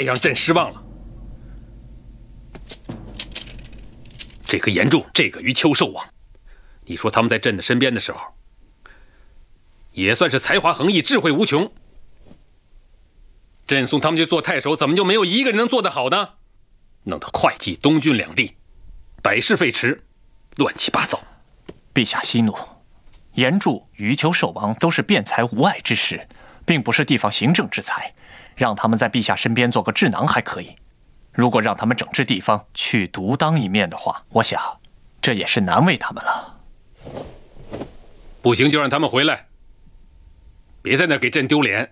让朕失望了。这个严柱，这个余秋寿王，你说他们在朕的身边的时候，也算是才华横溢、智慧无穷。朕送他们去做太守，怎么就没有一个人能做得好呢？弄得会稽、东郡两地百事废弛，乱七八糟。 陛下息怒，严柱、余秋寿王都是辩才无碍之士，并不是地方行政之才，让他们在陛下身边做个智囊还可以。如果让他们整治地方，去独当一面的话，我想这也是难为他们了。 不行就让他们回来，别在那儿给朕丢脸。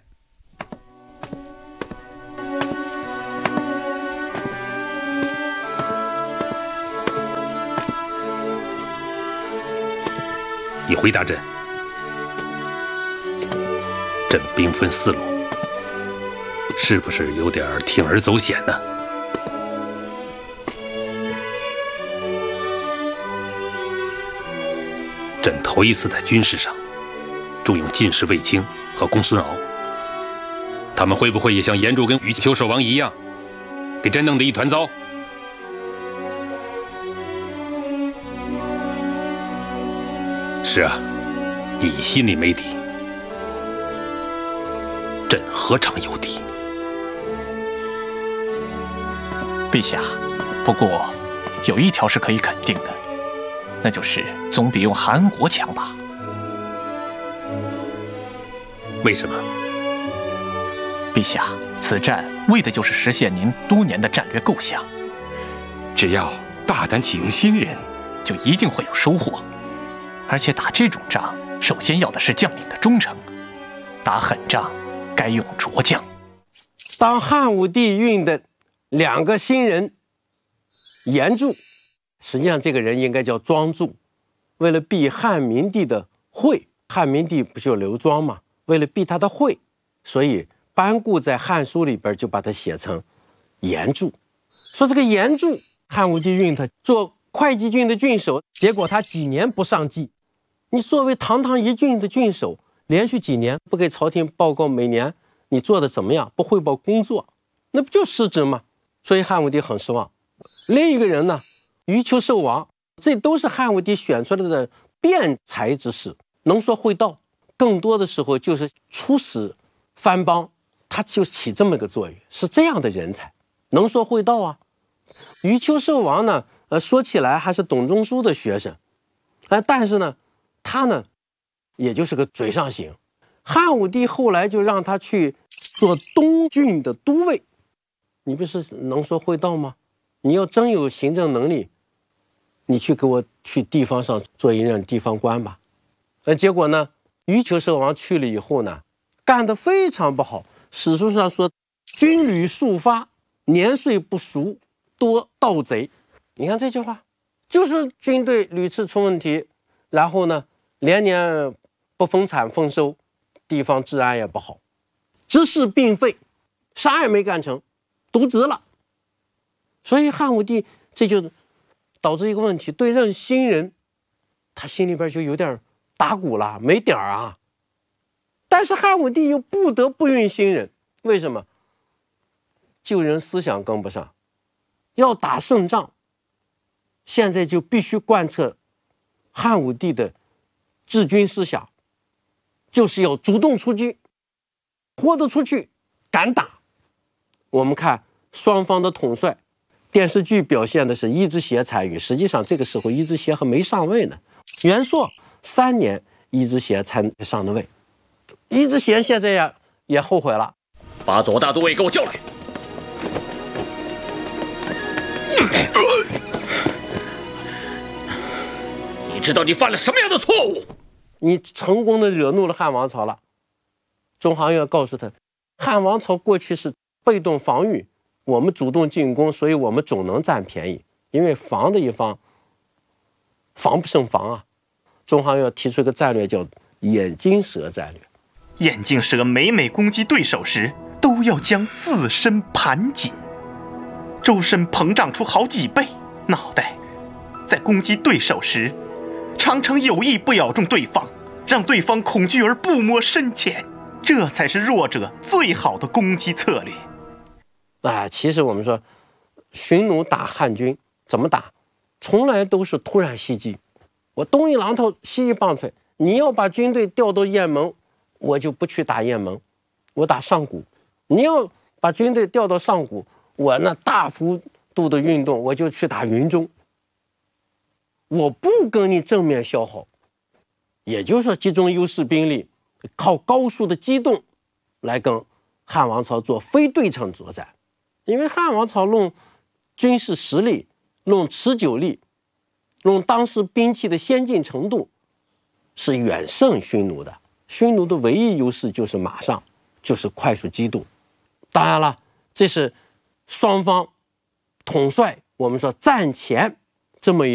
你回答朕，朕兵分4路，是不是有点铤而走险呢？朕头一次在军事上重用进士卫青和公孙敖，他们会不会也像严柱跟余秋寿王一样，给朕弄得一团糟？是啊，你心里没底，朕何尝有底？ 陛下，不过有一条是可以肯定的，那就是总比用韩国强吧？ 为什么？ 陛下，此战为的就是实现您多年的战略构想。 只要大胆启用新人， 就一定会有收获。而且打这种仗，首先要的是将领的忠诚。打狠仗，该用拙将。 当汉武帝运的2个新人，严柱，实际上这个人应该叫庄柱，为了避汉明帝的讳，汉明帝不就刘庄吗？为了避他的讳，所以班固在《汉书》里边就把它写成严柱。说这个严柱，汉武帝运他做会稽郡的郡守，结果他几年不上计。你作为堂堂一郡的郡守，连续几年不给朝廷报告每年你做的怎么样，不汇报工作，那不就失职吗？所以汉武帝很失望。另一个人呢，余秋寿王，这都是汉武帝选出来的辩才之士，能说会道，更多的时候就是出使藩邦，他就起这么个作用，是这样的人才，能说会道啊。余秋寿王呢，说起来还是董仲舒的学生，但是呢，他呢，也就是个嘴上行。汉武帝后来就让他去做东郡的都尉，你不是能说会道吗？你要真有行政能力，你去给我去地方上做一任地方官吧。结果呢，余秋寿王去了以后呢，干得非常不好。史书上说，军旅速发，年岁不熟，多盗贼。你看这句话，就是军队屡次出问题，然后呢，连年不丰产丰收，地方治安也不好，知事并废，啥也没干成，渎职了。所以汉武帝这就导致一个问题，对任新人，他心里边就有点打鼓了，没点儿啊。但是汉武帝又不得不用新人，为什么？旧人思想跟不上，要打胜仗，现在就必须贯彻汉武帝的治军思想，就是要主动出击，豁得出去，敢打。我们看双方的统帅，电视剧表现的是伊之协参与，实际上这个时候伊之协还没上位呢。元朔3年，伊之协才上的位。伊之协现在也后悔了， 把左大都尉给我叫来。你知道你犯了什么样的错误？ 你成功的惹怒了汉王朝了。中行院告诉他，汉王朝过去是被动防御，我们主动进攻，所以我们总能占便宜，因为防的一方防不胜防啊。中行院提出一个战略叫眼镜蛇战略。 眼镜蛇每攻击对手时，都要将自身盘紧，周身膨胀出好几倍，脑袋在攻击对手时，常常有意不咬中对方，让对方恐惧而不摸深浅，这才是弱者最好的攻击策略。 其实我们说，匈奴打汉军怎么打，从来都是突然袭击。我东一榔头西一棒槌，你要把军队调到雁门，我就不去打雁门，我打上古；你要把军队调到上古，我那大幅度的运动，我就去打云中。我不跟你正面消耗，也就是说集中优势兵力，靠高速的机动来跟汉王朝做非对称作战。因为汉王朝论军事实力、论持久力、论当时兵器的先进程度，是远胜匈奴的。匈奴的唯一优势就是马上，就是快速机动。当然了，这是双方统帅我们说战前这么一